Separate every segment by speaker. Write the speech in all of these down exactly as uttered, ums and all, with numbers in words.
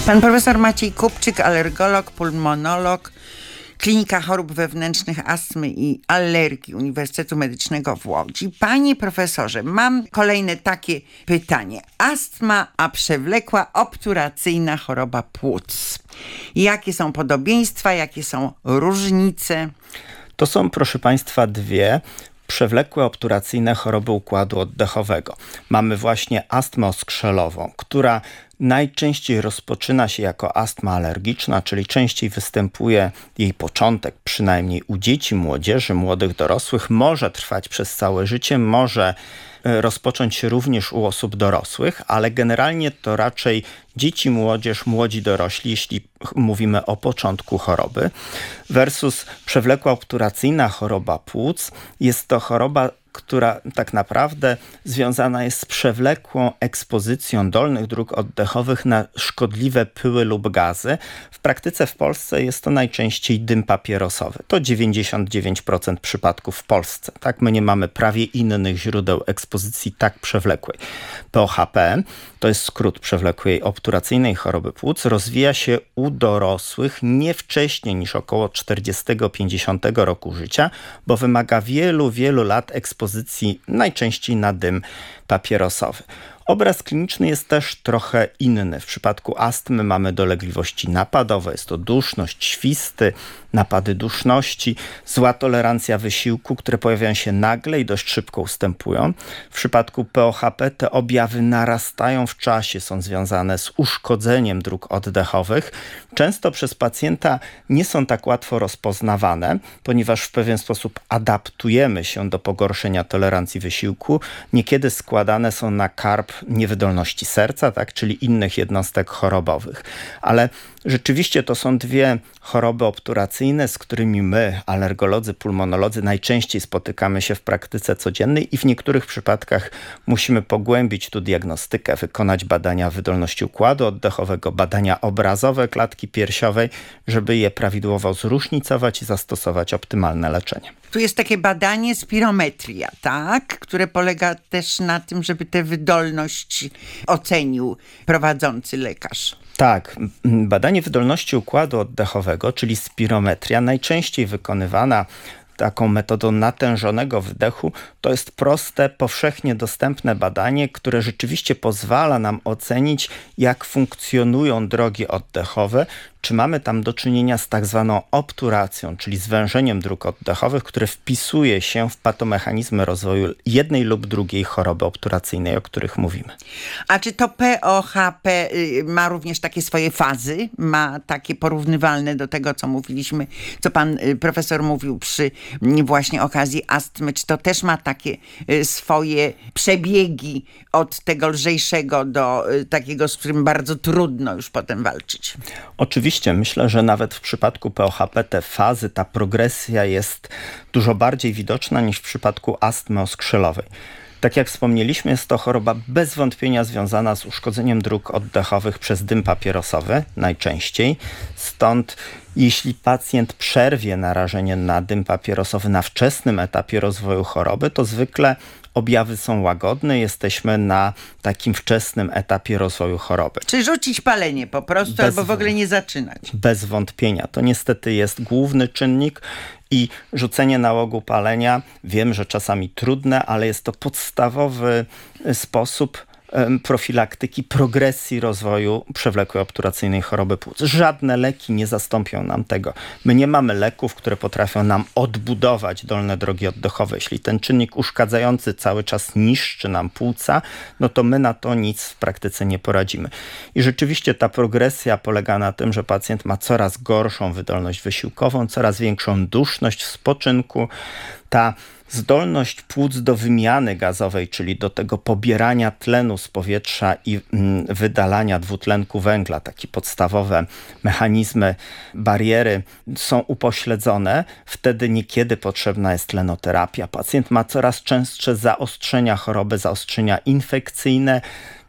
Speaker 1: Pan profesor Maciej Kupczyk, alergolog, pulmonolog, Klinika Chorób Wewnętrznych, Astmy i Alergii Uniwersytetu Medycznego w Łodzi. Panie profesorze, mam kolejne takie pytanie. Astma, a przewlekła obturacyjna choroba płuc. Jakie są podobieństwa, jakie są różnice?
Speaker 2: To są, proszę Państwa, dwie przewlekłe obturacyjne choroby układu oddechowego. Mamy właśnie astmę oskrzelową, która najczęściej rozpoczyna się jako astma alergiczna, czyli częściej występuje jej początek, przynajmniej u dzieci, młodzieży, młodych dorosłych. Może trwać przez całe życie, może rozpocząć się również u osób dorosłych, ale generalnie to raczej dzieci, młodzież, młodzi dorośli, jeśli mówimy o początku choroby, versus przewlekła obturacyjna choroba płuc. Jest to choroba, która tak naprawdę związana jest z przewlekłą ekspozycją dolnych dróg oddechowych na szkodliwe pyły lub gazy. W praktyce w Polsce jest to najczęściej dym papierosowy. To dziewięćdziesiąt dziewięć procent przypadków w Polsce. Tak, my nie mamy prawie innych źródeł ekspozycji tak przewlekłej. P O H P, to jest skrót przewlekłej obturacyjnej choroby płuc, rozwija się u dorosłych nie wcześniej niż około czterdziestego do pięćdziesiątego roku życia, bo wymaga wielu, wielu lat ekspozycji najczęściej na dym papierosowy. Obraz kliniczny jest też trochę inny. W przypadku astmy mamy dolegliwości napadowe, jest to duszność, świsty, napady duszności, zła tolerancja wysiłku, które pojawiają się nagle i dość szybko ustępują. W przypadku P O H P te objawy narastają w czasie, są związane z uszkodzeniem dróg oddechowych. Często przez pacjenta nie są tak łatwo rozpoznawane, ponieważ w pewien sposób adaptujemy się do pogorszenia tolerancji wysiłku. Niekiedy składane są na karb niewydolności serca, tak, czyli innych jednostek chorobowych. Ale rzeczywiście to są dwie choroby obturacyjne, z którymi my, alergolodzy, pulmonolodzy, najczęściej spotykamy się w praktyce codziennej i w niektórych przypadkach musimy pogłębić tu diagnostykę, wykonać badania wydolności układu oddechowego, badania obrazowe klatki piersiowej, żeby je prawidłowo zróżnicować i zastosować optymalne leczenie.
Speaker 1: Tu jest takie badanie spirometria, tak? Które polega też na tym, żeby tę wydolność ocenił prowadzący lekarz.
Speaker 2: Tak, badanie wydolności układu oddechowego, czyli spirometria, najczęściej wykonywana taką metodą natężonego wdechu, to jest proste, powszechnie dostępne badanie, które rzeczywiście pozwala nam ocenić, jak funkcjonują drogi oddechowe, czy mamy tam do czynienia z tak zwaną obturacją, czyli zwężeniem dróg oddechowych, które wpisuje się w patomechanizmy rozwoju jednej lub drugiej choroby obturacyjnej, o których mówimy.
Speaker 1: A czy to P O H P ma również takie swoje fazy? Ma takie porównywalne do tego, co mówiliśmy, co pan profesor mówił przy właśnie okazji astmy? Czy to też ma takie swoje przebiegi od tego lżejszego do takiego, z którym bardzo trudno już potem walczyć?
Speaker 2: Oczywiście. Myślę, że nawet w przypadku P O H P te fazy, ta progresja jest dużo bardziej widoczna niż w przypadku astmy oskrzelowej. Tak jak wspomnieliśmy, jest to choroba bez wątpienia związana z uszkodzeniem dróg oddechowych przez dym papierosowy najczęściej. Stąd jeśli pacjent przerwie narażenie na dym papierosowy na wczesnym etapie rozwoju choroby, to zwykle objawy są łagodne, jesteśmy na takim wczesnym etapie rozwoju choroby.
Speaker 1: Czy rzucić palenie po prostu, bez, albo w ogóle nie zaczynać?
Speaker 2: Bez wątpienia. To niestety jest główny czynnik i rzucenie nałogu palenia, wiem, że czasami trudne, ale jest to podstawowy sposób profilaktyki progresji rozwoju przewlekłej obturacyjnej choroby płuc. Żadne leki nie zastąpią nam tego. My nie mamy leków, które potrafią nam odbudować dolne drogi oddechowe. Jeśli ten czynnik uszkadzający cały czas niszczy nam płuca, no to my na to nic w praktyce nie poradzimy. I rzeczywiście ta progresja polega na tym, że pacjent ma coraz gorszą wydolność wysiłkową, coraz większą duszność w spoczynku. Ta zdolność płuc do wymiany gazowej, czyli do tego pobierania tlenu z powietrza i mm, wydalania dwutlenku węgla, takie podstawowe mechanizmy, bariery są upośledzone. Wtedy niekiedy potrzebna jest tlenoterapia. Pacjent ma coraz częstsze zaostrzenia choroby, zaostrzenia infekcyjne.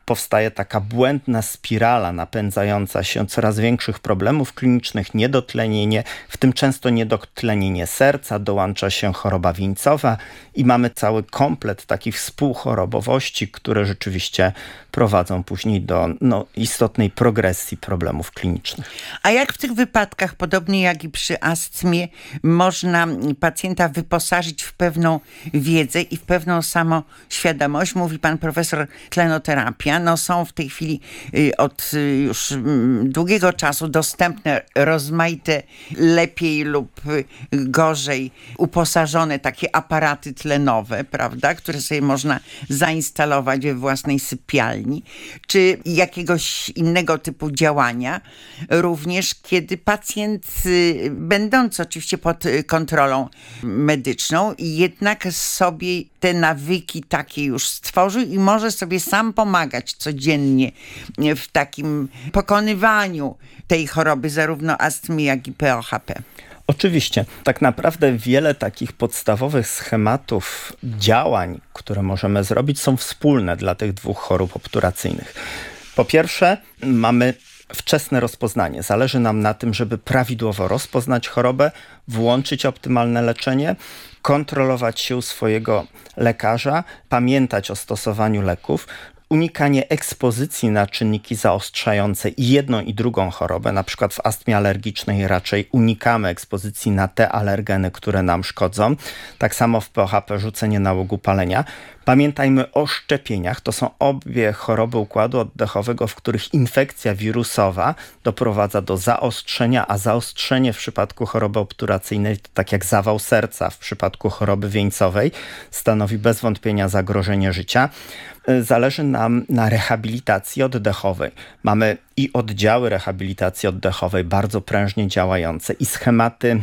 Speaker 2: powstaje taka błędna spirala napędzająca się coraz większych problemów klinicznych, niedotlenienie, w tym często niedotlenienie serca, dołącza się choroba wieńcowa i mamy cały komplet takich współchorobowości, które rzeczywiście prowadzą później do no, istotnej progresji problemów klinicznych.
Speaker 1: A jak w tych wypadkach, podobnie jak i przy astmie, można pacjenta wyposażyć w pewną wiedzę i w pewną samoświadomość? Mówi pan profesor, tlenoterapia. No są w tej chwili y, od y, już y, długiego czasu dostępne rozmaite, lepiej lub y, gorzej uposażone takie aparaty tlenowe, prawda, które sobie można zainstalować we własnej sypialni, czy jakiegoś innego typu działania, również kiedy pacjent, y, będąc oczywiście pod kontrolą medyczną, jednak sobie te nawyki takie już stworzył i może sobie sam pomagać codziennie w takim pokonywaniu tej choroby, zarówno astmy, jak i P O H P.
Speaker 2: Oczywiście. Tak naprawdę wiele takich podstawowych schematów działań, które możemy zrobić, są wspólne dla tych dwóch chorób obturacyjnych. Po pierwsze, mamy wczesne rozpoznanie. Zależy nam na tym, żeby prawidłowo rozpoznać chorobę, włączyć optymalne leczenie, kontrolować się u swojego lekarza, pamiętać o stosowaniu leków, unikanie ekspozycji na czynniki zaostrzające i jedną i drugą chorobę. Na przykład w astmie alergicznej raczej unikamy ekspozycji na te alergeny, które nam szkodzą. Tak samo w P O H P rzucenie nałogu palenia. Pamiętajmy o szczepieniach. To są obie choroby układu oddechowego, w których infekcja wirusowa doprowadza do zaostrzenia, a zaostrzenie w przypadku choroby obturacyjnej, to tak jak zawał serca w przypadku choroby wieńcowej, stanowi bez wątpienia zagrożenie życia. Zależy nam na rehabilitacji oddechowej. Mamy i oddziały rehabilitacji oddechowej bardzo prężnie działające i schematy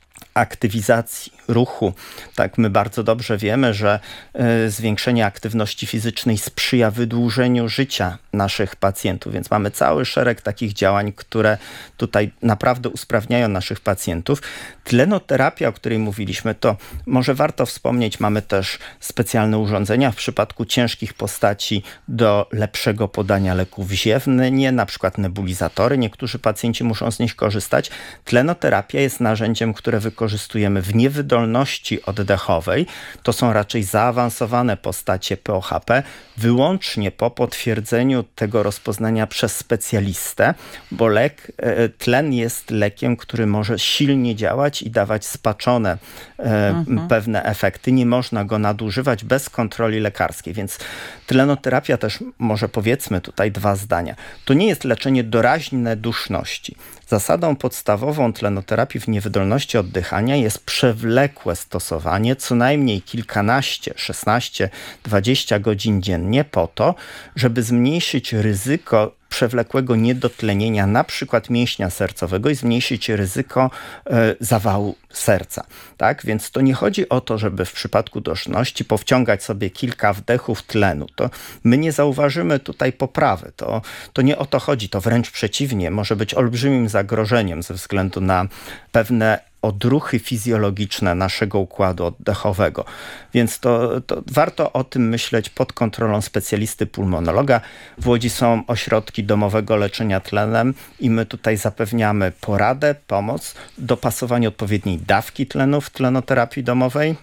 Speaker 2: aktywizacji ruchu. Tak, my bardzo dobrze wiemy, że y, zwiększenie aktywności fizycznej sprzyja wydłużeniu życia naszych pacjentów, więc mamy cały szereg takich działań, które tutaj naprawdę usprawniają naszych pacjentów. Tlenoterapia, o której mówiliśmy, to może warto wspomnieć, mamy też specjalne urządzenia w przypadku ciężkich postaci do lepszego podania leków wziewnie, na przykład nebulizatory. Niektórzy pacjenci muszą z nich korzystać. Tlenoterapia jest narzędziem, które wykorzystujemy w niewydolności oddechowej. To są raczej zaawansowane postacie P O H P, wyłącznie po potwierdzeniu tego rozpoznania przez specjalistę, bo lek, tlen jest lekiem, który może silnie działać i dawać spaczone e, mhm. pewne efekty. Nie można go nadużywać bez kontroli lekarskiej, więc tlenoterapia też, może powiedzmy tutaj dwa zdania. To nie jest leczenie doraźne duszności. Zasadą podstawową tlenoterapii w niewydolności oddychania jest przewlekłe stosowanie, co najmniej kilkanaście, szesnaście, dwadzieścia godzin dziennie po to, żeby zmniejszyć ryzyko przewlekłego niedotlenienia na przykład mięśnia sercowego i zmniejszyć ryzyko e, zawału serca. Tak? Więc to nie chodzi o to, żeby w przypadku duszności powciągać sobie kilka wdechów tlenu. To my nie zauważymy tutaj poprawy. To, to nie o to chodzi. To wręcz przeciwnie. Może być olbrzymim zagrożeniem ze względu na pewne odruchy fizjologiczne naszego układu oddechowego. Więc to, to warto o tym myśleć pod kontrolą specjalisty pulmonologa. W Łodzi są ośrodki domowego leczenia tlenem i my tutaj zapewniamy poradę, pomoc, dopasowanie odpowiedniej dawki tlenu w tlenoterapii domowej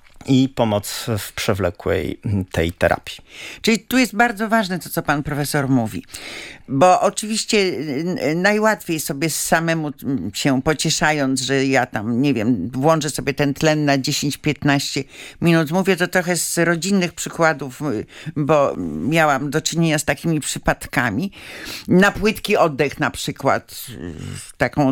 Speaker 2: i pomoc w przewlekłej tej terapii.
Speaker 1: Czyli tu jest bardzo ważne to, co pan profesor mówi, bo oczywiście najłatwiej sobie samemu się pocieszając, że ja tam, nie wiem, włączę sobie ten tlen na dziesięć piętnaście minut. Mówię to trochę z rodzinnych przykładów, bo miałam do czynienia z takimi przypadkami. Na płytki oddech na przykład taką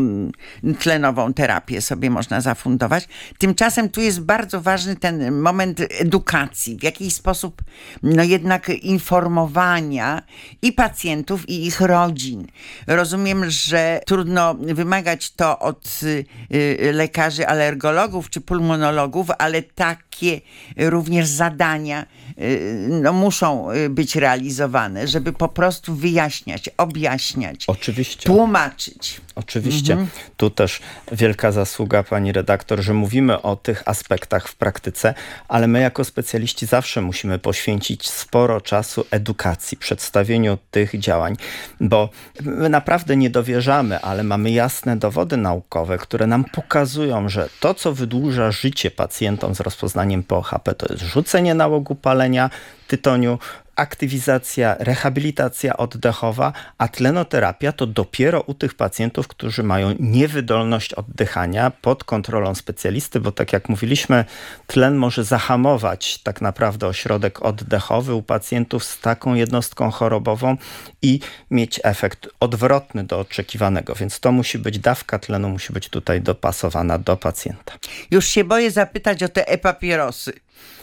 Speaker 1: tlenową terapię sobie można zafundować. Tymczasem tu jest bardzo ważny ten moment edukacji, w jakiś sposób no jednak informowania i pacjentów, i ich rodzin. Rozumiem, że trudno wymagać to od y, lekarzy alergologów czy pulmonologów, ale takie również zadania no, muszą być realizowane, żeby po prostu wyjaśniać, objaśniać,
Speaker 2: Oczywiście.
Speaker 1: tłumaczyć.
Speaker 2: Oczywiście.
Speaker 1: Mhm.
Speaker 2: Tu też wielka zasługa pani redaktor, że mówimy o tych aspektach w praktyce, ale my jako specjaliści zawsze musimy poświęcić sporo czasu edukacji, przedstawieniu tych działań, bo my naprawdę nie dowierzamy, ale mamy jasne dowody naukowe, które nam pokazują, że to, co wydłuża życie pacjentom z rozpoznaniem P O H P, to jest rzucenie nałogu palenia tytoniu, aktywizacja, rehabilitacja oddechowa, a tlenoterapia to dopiero u tych pacjentów, którzy mają niewydolność oddychania pod kontrolą specjalisty, bo tak jak mówiliśmy, tlen może zahamować tak naprawdę ośrodek oddechowy u pacjentów z taką jednostką chorobową i mieć efekt odwrotny do oczekiwanego, więc to musi być, dawka tlenu musi być tutaj dopasowana do pacjenta.
Speaker 1: Już się boję zapytać o te e-papierosy.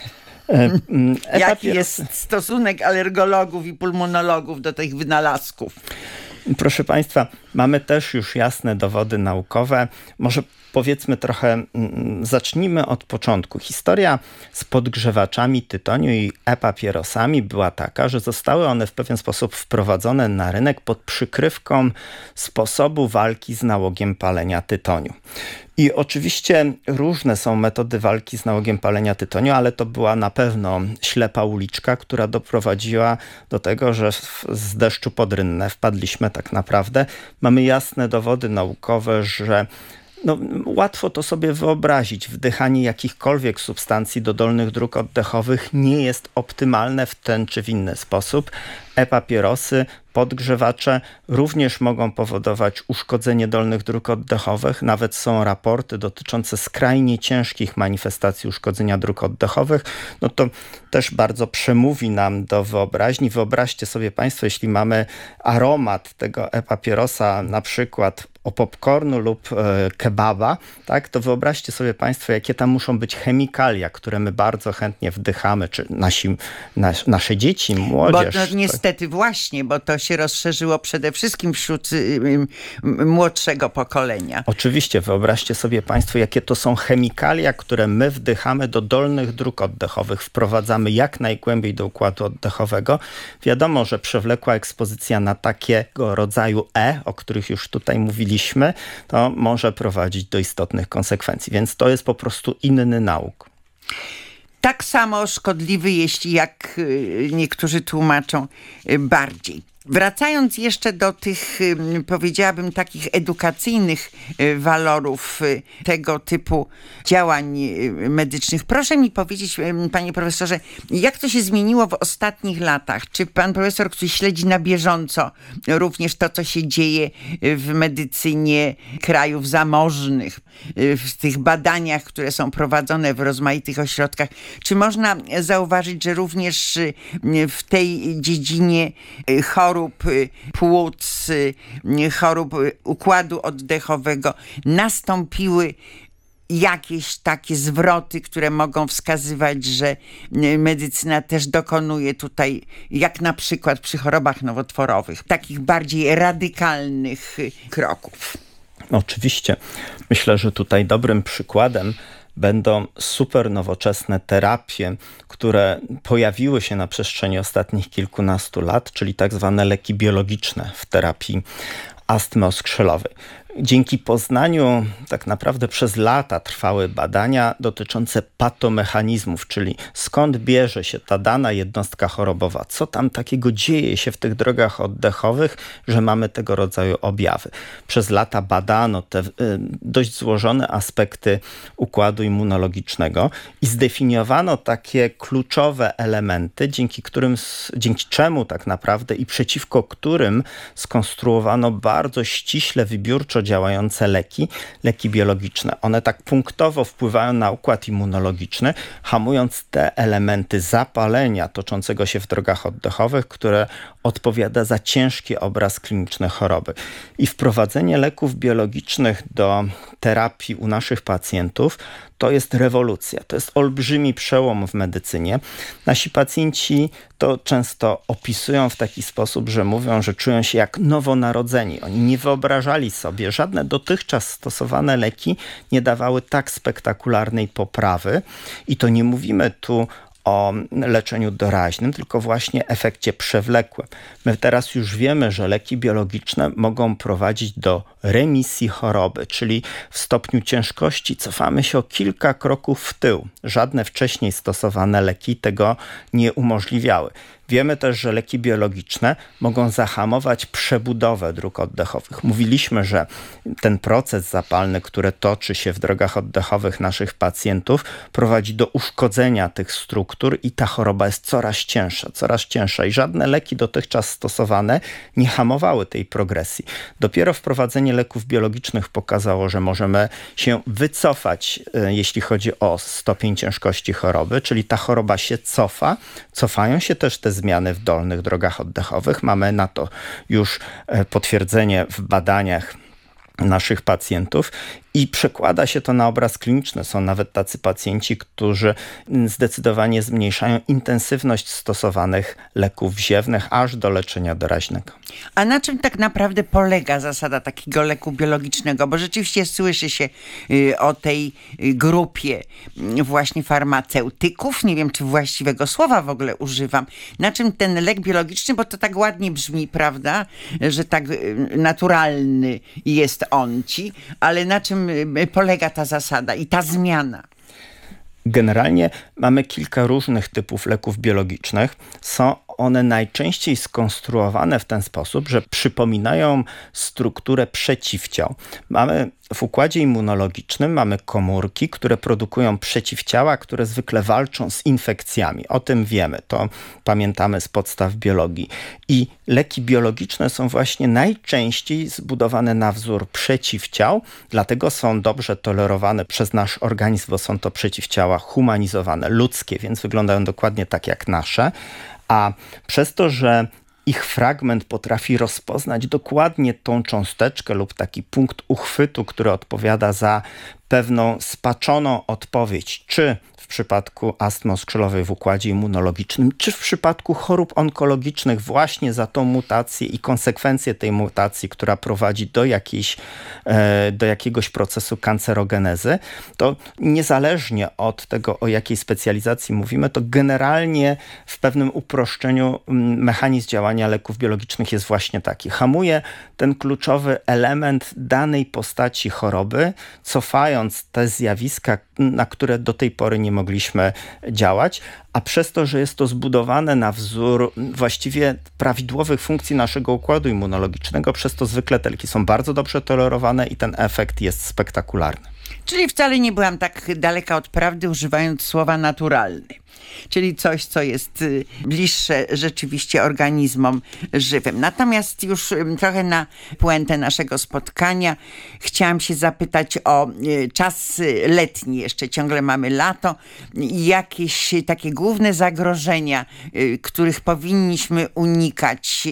Speaker 1: Jaki jest stosunek alergologów i pulmonologów do tych wynalazków?
Speaker 2: Proszę Państwa, mamy też już jasne dowody naukowe. Może powiedzmy trochę, zacznijmy od początku. Historia z podgrzewaczami tytoniu i e-papierosami była taka, że zostały one w pewien sposób wprowadzone na rynek pod przykrywką sposobu walki z nałogiem palenia tytoniu. I oczywiście różne są metody walki z nałogiem palenia tytoniu, ale to była na pewno ślepa uliczka, która doprowadziła do tego, że z deszczu pod rynnę wpadliśmy tak naprawdę. Mamy jasne dowody naukowe, że no, łatwo to sobie wyobrazić. Wdychanie jakichkolwiek substancji do dolnych dróg oddechowych nie jest optymalne w ten czy w inny sposób. E-papierosy, podgrzewacze również mogą powodować uszkodzenie dolnych dróg oddechowych. Nawet są raporty dotyczące skrajnie ciężkich manifestacji uszkodzenia dróg oddechowych. No to też bardzo przemówi nam do wyobraźni. Wyobraźcie sobie Państwo, jeśli mamy aromat tego e-papierosa, na przykład o popcornu lub e, kebaba, tak, to wyobraźcie sobie Państwo, jakie tam muszą być chemikalia, które my bardzo chętnie wdychamy, czy nasi, nas, nasze dzieci, młodzież.
Speaker 1: Bo no, niestety tak. Właśnie, bo to się rozszerzyło przede wszystkim wśród y, y, młodszego pokolenia.
Speaker 2: Oczywiście, wyobraźcie sobie Państwo, jakie to są chemikalia, które my wdychamy do dolnych dróg oddechowych, wprowadzamy jak najgłębiej do układu oddechowego. Wiadomo, że przewlekła ekspozycja na takiego rodzaju E, o których już tutaj mówiliśmy, to może prowadzić do istotnych konsekwencji, więc to jest po prostu inny nauk.
Speaker 1: Tak samo szkodliwy, jeśli jak niektórzy tłumaczą, bardziej. Wracając jeszcze do tych, powiedziałabym, takich edukacyjnych walorów tego typu działań medycznych. Proszę mi powiedzieć, panie profesorze, jak to się zmieniło w ostatnich latach? Czy pan profesor, który śledzi na bieżąco również to, co się dzieje w medycynie krajów zamożnych, w tych badaniach, które są prowadzone w rozmaitych ośrodkach, czy można zauważyć, że również w tej dziedzinie chorób chorób płuc, chorób układu oddechowego nastąpiły jakieś takie zwroty, które mogą wskazywać, że medycyna też dokonuje tutaj, jak na przykład przy chorobach nowotworowych, takich bardziej radykalnych kroków?
Speaker 2: Oczywiście. Myślę, że tutaj dobrym przykładem będą super nowoczesne terapie, które pojawiły się na przestrzeni ostatnich kilkunastu lat, czyli tak zwane leki biologiczne w terapii astmy oskrzelowej. Dzięki poznaniu tak naprawdę przez lata trwały badania dotyczące patomechanizmów, czyli skąd bierze się ta dana jednostka chorobowa, co tam takiego dzieje się w tych drogach oddechowych, że mamy tego rodzaju objawy. Przez lata badano te y, dość złożone aspekty układu immunologicznego i zdefiniowano takie kluczowe elementy, dzięki którym, dzięki czemu tak naprawdę i przeciwko którym skonstruowano bardzo ściśle, wybiórczo działające leki, leki biologiczne. One tak punktowo wpływają na układ immunologiczny, hamując te elementy zapalenia toczącego się w drogach oddechowych, które odpowiada za ciężki obraz kliniczny choroby. I wprowadzenie leków biologicznych do terapii u naszych pacjentów to jest rewolucja. To jest olbrzymi przełom w medycynie. Nasi pacjenci to często opisują w taki sposób, że mówią, że czują się jak nowonarodzeni. Oni nie wyobrażali sobie, żadne dotychczas stosowane leki nie dawały tak spektakularnej poprawy. I to nie mówimy tu o leczeniu doraźnym, tylko właśnie efekcie przewlekłym. My teraz już wiemy, że leki biologiczne mogą prowadzić do remisji choroby, czyli w stopniu ciężkości cofamy się o kilka kroków w tył. Żadne wcześniej stosowane leki tego nie umożliwiały. Wiemy też, że leki biologiczne mogą zahamować przebudowę dróg oddechowych. Mówiliśmy, że ten proces zapalny, który toczy się w drogach oddechowych naszych pacjentów, prowadzi do uszkodzenia tych struktur i ta choroba jest coraz cięższa, coraz cięższa i żadne leki dotychczas stosowane nie hamowały tej progresji. Dopiero wprowadzenie leków biologicznych pokazało, że możemy się wycofać, jeśli chodzi o stopień ciężkości choroby, czyli ta choroba się cofa, cofają się też te zmiany w dolnych drogach oddechowych. Mamy na to już potwierdzenie w badaniach naszych pacjentów i przekłada się to na obraz kliniczny. Są nawet tacy pacjenci, którzy zdecydowanie zmniejszają intensywność stosowanych leków wziewnych aż do leczenia doraźnego.
Speaker 1: A na czym tak naprawdę polega zasada takiego leku biologicznego? Bo rzeczywiście słyszy się y, o tej y, grupie y, właśnie farmaceutyków. Nie wiem, czy właściwego słowa w ogóle używam. Na czym ten lek biologiczny, bo to tak ładnie brzmi, prawda, że tak y, naturalny jest on ci, ale na czym polega ta zasada i ta zmiana?
Speaker 2: Generalnie mamy kilka różnych typów leków biologicznych. Są one najczęściej skonstruowane w ten sposób, że przypominają strukturę przeciwciał. Mamy w układzie immunologicznym mamy komórki, które produkują przeciwciała, które zwykle walczą z infekcjami. O tym wiemy, to pamiętamy z podstaw biologii. I leki biologiczne są właśnie najczęściej zbudowane na wzór przeciwciał, dlatego są dobrze tolerowane przez nasz organizm, bo są to przeciwciała humanizowane, ludzkie, więc wyglądają dokładnie tak jak nasze. A przez to, że ich fragment potrafi rozpoznać dokładnie tą cząsteczkę lub taki punkt uchwytu, który odpowiada za pewną spaczoną odpowiedź, czy w przypadku astmy oskrzelowej w układzie immunologicznym, czy w przypadku chorób onkologicznych właśnie za tą mutację i konsekwencje tej mutacji, która prowadzi do, jakiejś, do jakiegoś procesu kancerogenezy, to niezależnie od tego, o jakiej specjalizacji mówimy, to generalnie w pewnym uproszczeniu mechanizm działania leków biologicznych jest właśnie taki. Hamuje ten kluczowy element danej postaci choroby, cofając te zjawiska, na które do tej pory nie mogliśmy działać, a przez to, że jest to zbudowane na wzór właściwie prawidłowych funkcji naszego układu immunologicznego, przez to zwykle te leki są bardzo dobrze tolerowane i ten efekt jest spektakularny.
Speaker 1: Czyli wcale nie byłam tak daleka od prawdy, używając słowa naturalny. Czyli coś, co jest bliższe rzeczywiście organizmom żywym. Natomiast już trochę na puentę naszego spotkania chciałam się zapytać o czas letni. Jeszcze ciągle mamy lato. Jakieś takie główne zagrożenia, których powinniśmy unikać,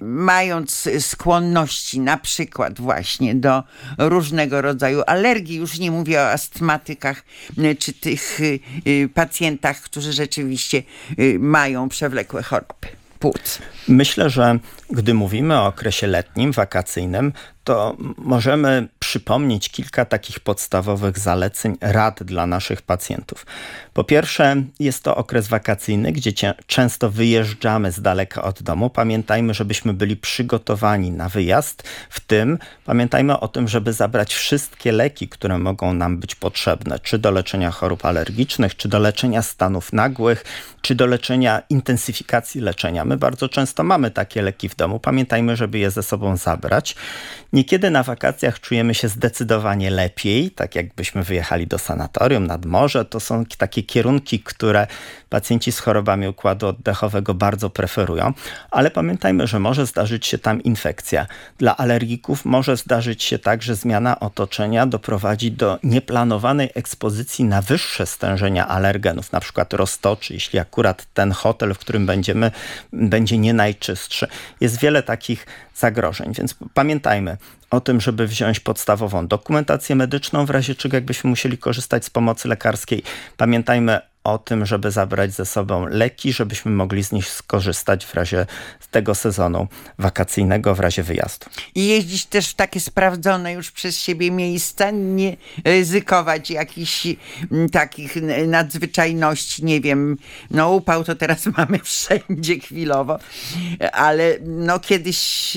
Speaker 1: mając skłonności na przykład właśnie do różnego rodzaju alergii. Już nie mówię o astmatykach czy tych pacjentach, którzy rzeczywiście mają przewlekłe choroby płuc.
Speaker 2: Myślę, że gdy mówimy o okresie letnim, wakacyjnym, to możemy przypomnieć kilka takich podstawowych zaleceń, rad dla naszych pacjentów. Po pierwsze, jest to okres wakacyjny, gdzie cie, często wyjeżdżamy z daleka od domu. Pamiętajmy, żebyśmy byli przygotowani na wyjazd. W tym pamiętajmy o tym, żeby zabrać wszystkie leki, które mogą nam być potrzebne, czy do leczenia chorób alergicznych, czy do leczenia stanów nagłych, czy do leczenia intensyfikacji leczenia. My bardzo często mamy takie leki w domu. Pamiętajmy, żeby je ze sobą zabrać. Niekiedy na wakacjach czujemy się zdecydowanie lepiej, tak jakbyśmy wyjechali do sanatorium, nad morze. To są takie kierunki, które pacjenci z chorobami układu oddechowego bardzo preferują, ale pamiętajmy, że może zdarzyć się tam infekcja. Dla alergików może zdarzyć się tak, że zmiana otoczenia doprowadzi do nieplanowanej ekspozycji na wyższe stężenia alergenów, na przykład roztoczy, jeśli akurat ten hotel, w którym będziemy, będzie nie najczystszy. Jest wiele takich zagrożeń, więc pamiętajmy o tym, żeby wziąć podstawową dokumentację medyczną, w razie czego jakbyśmy musieli korzystać z pomocy lekarskiej. Pamiętajmy o tym, żeby zabrać ze sobą leki, żebyśmy mogli z nich skorzystać w razie tego sezonu wakacyjnego, w razie wyjazdu.
Speaker 1: I jeździć też w takie sprawdzone już przez siebie miejsca, nie ryzykować jakichś m, takich nadzwyczajności, nie wiem, no upał to teraz mamy wszędzie chwilowo, ale no kiedyś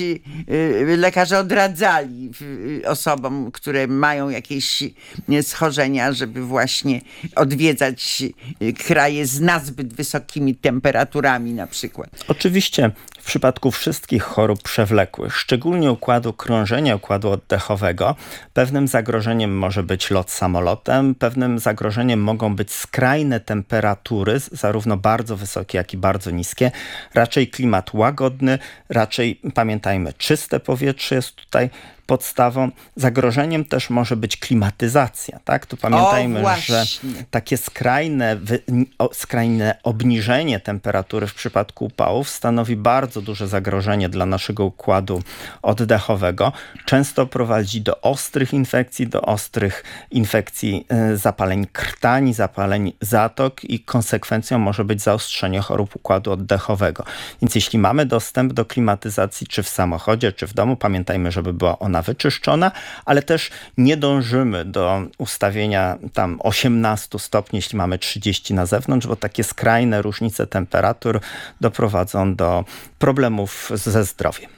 Speaker 1: y, lekarze odradzali y, osobom, które mają jakieś schorzenia, żeby właśnie odwiedzać kraje z nazbyt wysokimi temperaturami na przykład.
Speaker 2: Oczywiście w przypadku wszystkich chorób przewlekłych, szczególnie układu krążenia, układu oddechowego, pewnym zagrożeniem może być lot samolotem, pewnym zagrożeniem mogą być skrajne temperatury, zarówno bardzo wysokie, jak i bardzo niskie. Raczej klimat łagodny, raczej pamiętajmy, czyste powietrze jest tutaj podstawą. Zagrożeniem też może być klimatyzacja, tak? Tu pamiętajmy, że takie skrajne, wy, o, skrajne obniżenie temperatury w przypadku upałów stanowi bardzo duże zagrożenie dla naszego układu oddechowego. Często prowadzi do ostrych infekcji, do ostrych infekcji y, zapaleń krtani, zapaleń zatok i konsekwencją może być zaostrzenie chorób układu oddechowego. Więc jeśli mamy dostęp do klimatyzacji, czy w samochodzie, czy w domu, pamiętajmy, żeby była ona wyczyszczona, ale też nie dążymy do ustawienia tam osiemnastu stopni, jeśli mamy trzydzieści na zewnątrz, bo takie skrajne różnice temperatur doprowadzą do problemów ze zdrowiem.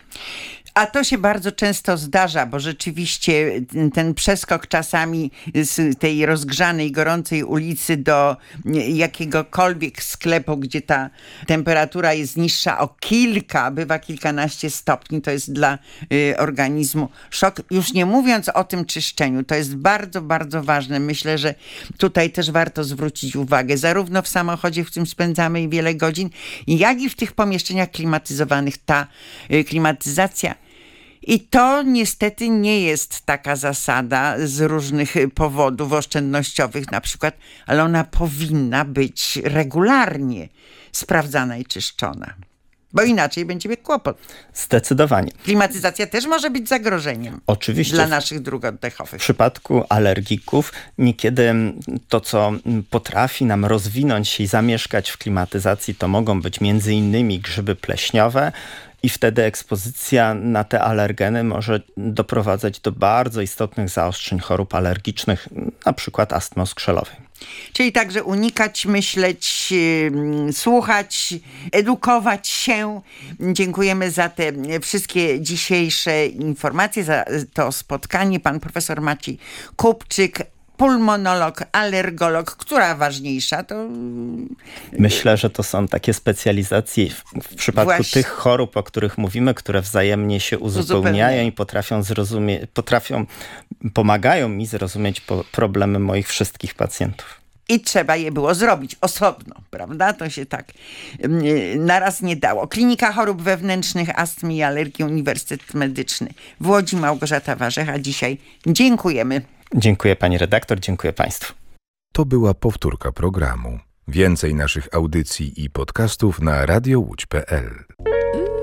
Speaker 1: A to się bardzo często zdarza, bo rzeczywiście ten przeskok czasami z tej rozgrzanej, gorącej ulicy do jakiegokolwiek sklepu, gdzie ta temperatura jest niższa o kilka, bywa kilkanaście stopni, to jest dla y, organizmu szok. Już nie mówiąc o tym czyszczeniu, to jest bardzo, bardzo ważne. Myślę, że tutaj też warto zwrócić uwagę, zarówno w samochodzie, w którym spędzamy wiele godzin, jak i w tych pomieszczeniach klimatyzowanych. Ta y, klimatyzacja I to niestety nie jest taka zasada z różnych powodów oszczędnościowych na przykład, ale ona powinna być regularnie sprawdzana i czyszczona. Bo inaczej będzie mieć kłopot.
Speaker 2: Zdecydowanie.
Speaker 1: Klimatyzacja też może być zagrożeniem.
Speaker 2: Oczywiście.
Speaker 1: Dla naszych dróg oddechowych.
Speaker 2: W przypadku alergików niekiedy to, co potrafi nam rozwinąć się i zamieszkać w klimatyzacji, to mogą być między innymi grzyby pleśniowe, i wtedy ekspozycja na te alergeny może doprowadzać do bardzo istotnych zaostrzeń chorób alergicznych, na przykład astmy oskrzelowej.
Speaker 1: Czyli także unikać, myśleć, yy, słuchać, edukować się. Dziękujemy za te wszystkie dzisiejsze informacje, za to spotkanie. Pan profesor Maciej Kupczyk, pulmonolog, alergolog. Która ważniejsza? To...
Speaker 2: Myślę, że to są takie specjalizacje w, w przypadku Właśnie. tych chorób, o których mówimy, które wzajemnie się uzupełniają i potrafią zrozumieć, potrafią, pomagają mi zrozumieć po, problemy moich wszystkich pacjentów.
Speaker 1: I trzeba je było zrobić osobno, prawda? To się tak naraz nie dało. Klinika Chorób Wewnętrznych, Astmy i Alergii, Uniwersytet Medyczny w Łodzi. Małgorzata Warzecha. Dzisiaj dziękujemy.
Speaker 2: Dziękuję pani redaktor, dziękuję państwu.
Speaker 3: To była powtórka programu. Więcej naszych audycji i podcastów na radio łódź kropka pe el.